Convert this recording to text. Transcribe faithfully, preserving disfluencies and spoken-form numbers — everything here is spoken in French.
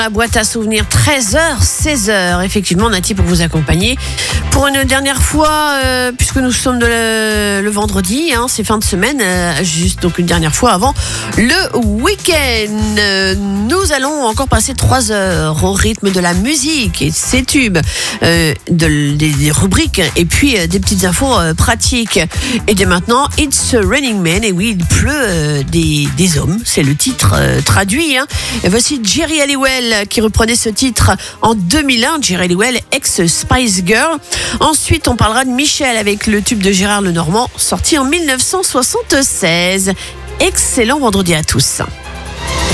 La boîte à souvenirs, treize heures, seize heures. Effectivement, Nati pour vous accompagner. Pour une dernière fois, euh, puisque nous sommes de le, le vendredi, hein, c'est fin de semaine, euh, juste donc une dernière fois avant le week-end. Euh, nous allons encore passer trois heures au rythme de la musique et de ses tubes, euh, de, des, des rubriques et puis euh, des petites infos euh, pratiques. Et dès maintenant, It's Raining Men. Et oui, il pleut euh, des, des hommes. C'est le titre euh, traduit. Hein. Et voici Geri Halliwell qui reprenait ce titre en deux mille un, Geri Halliwell, ex-Spice Girl. Ensuite, on parlera de Michel avec le tube de Gérard Lenormand, sorti en mille neuf cent soixante-seize. Excellent vendredi à tous.